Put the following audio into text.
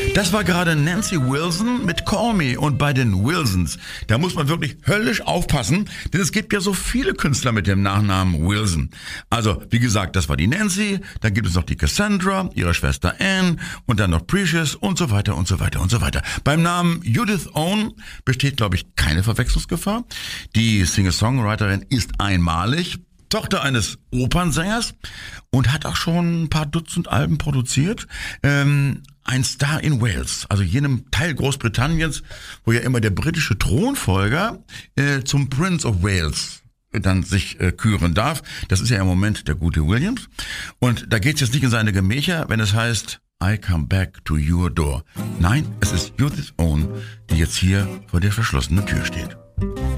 Das war gerade Nancy Wilson mit Call Me. Und bei den Wilsons, da muss man wirklich höllisch aufpassen, denn es gibt ja so viele Künstler mit dem Nachnamen Wilson. Also, wie gesagt, das war die Nancy, dann gibt es noch die Cassandra, ihre Schwester Anne und dann noch Precious und so weiter und so weiter und so weiter. Beim Namen Judith Owen besteht, glaube ich, keine Verwechslungsgefahr. Die Singer-Songwriterin ist einmalig, Tochter eines Opernsängers und hat auch schon ein paar Dutzend Alben produziert. Ein Star in Wales, also jenem Teil Großbritanniens, wo ja immer der britische Thronfolger zum Prince of Wales dann sich küren darf. Das ist ja im Moment der gute Williams. Und da geht's jetzt nicht in seine Gemächer, wenn es heißt I come back to your door. Nein, es ist Judith Owen, die jetzt hier vor der verschlossenen Tür steht.